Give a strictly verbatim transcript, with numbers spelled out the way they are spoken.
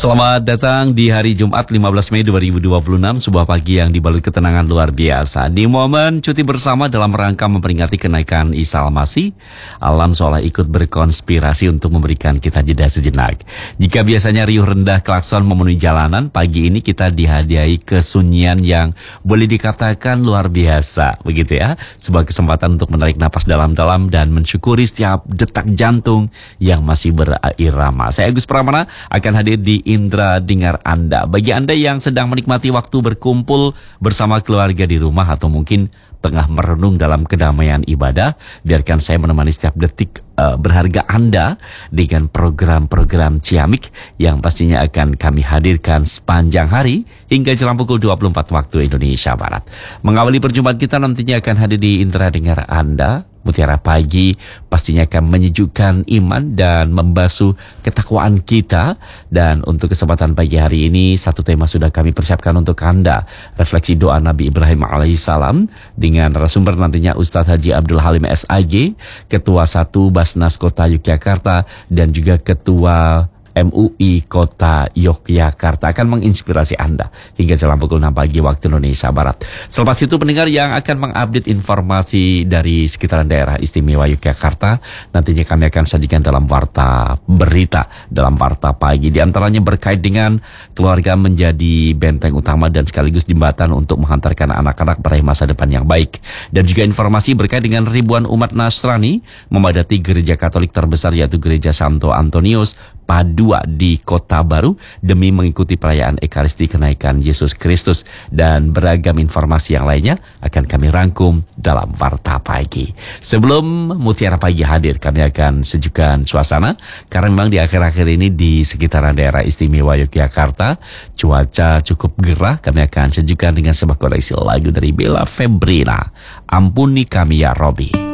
Selamat datang di hari Jumat lima belas Mei dua ribu dua puluh enam, sebuah pagi yang dibalut ketenangan luar biasa. Di momen cuti bersama dalam rangka memperingati kenaikan Isa Al-Masih, alam seolah ikut berkonspirasi untuk memberikan kita jeda sejenak. Jika biasanya riuh rendah klakson memenuhi jalanan, pagi ini kita dihadiahi kesunyian yang boleh dikatakan luar biasa, begitu ya. Sebuah kesempatan untuk menarik napas dalam-dalam dan mensyukuri setiap detak jantung yang masih berirama. Saya Agus Pramana akan hadir di Indra Dengar Anda. Bagi Anda yang sedang menikmati waktu berkumpul bersama keluarga di rumah atau mungkin tengah merenung dalam kedamaian ibadah, biarkan saya menemani setiap detik uh, berharga Anda dengan program-program Ciamik yang pastinya akan kami hadirkan sepanjang hari hingga jelang pukul dua puluh empat waktu Indonesia Barat. Mengawali perjumpaan kita nantinya akan hadir di Indra Dengar Anda. Mutiara Pagi pastinya akan menyejukkan iman dan membasuh ketakwaan kita. Dan untuk kesempatan pagi hari ini, satu tema sudah kami persiapkan untuk Anda. Refleksi doa Nabi Ibrahim alaihissalam dengan narasumber nantinya Ustadz Haji Abdul Halim S A G, Ketua satu Basnas Kota Yogyakarta dan juga Ketua M U I Kota Yogyakarta akan menginspirasi Anda hingga jelang pukul enam pagi waktu Indonesia Barat. Selepas itu pendengar yang akan mengupdate informasi dari sekitaran daerah istimewa Yogyakarta, nantinya kami akan sajikan dalam Warta Berita, dalam Warta Pagi. Di antaranya berkait dengan keluarga menjadi benteng utama dan sekaligus jembatan untuk menghantarkan anak-anak meraih masa depan yang baik. Dan juga informasi berkait dengan ribuan umat Nasrani memadati gereja Katolik terbesar yaitu Gereja Santo Antonius Padua di Kota Baru demi mengikuti perayaan Ekaristi kenaikan Yesus Kristus. Dan beragam informasi yang lainnya akan kami rangkum dalam Warta Pagi. Sebelum Mutiara Pagi hadir, kami akan sejukkan suasana karena memang di akhir-akhir ini di sekitaran daerah istimewa Yogyakarta cuaca cukup gerah. Kami akan sejukkan dengan sebuah koleksi lagu dari Bella Febrina, Ampuni Kami Ya Robi.